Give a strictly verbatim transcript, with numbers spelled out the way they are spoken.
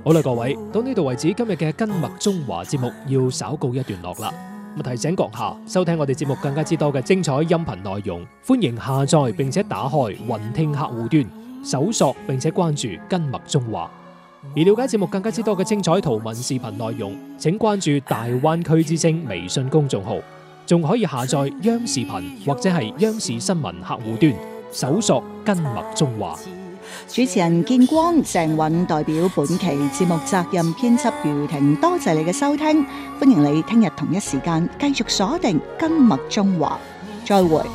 好啦，各位，到呢度為止，今日嘅跟麥中華節目要稍告一段落啦。咁提醒閣下收聽我哋節目更加之多嘅精彩音頻內容，歡迎下載並且打開雲聽客戶端，搜索並且關注跟麥中華。而了解節目更加之多嘅精彩圖文視頻內容，請關注大灣區之聲微信公眾號，仲可以下載央視頻或者係央視新聞客戶端，搜索跟麥中華。 主持人建光、鄭韻代表本期節目責任編輯余婷，多謝你嘅收聽，歡迎你聽日同一時間繼續鎖定跟麥中華，再會。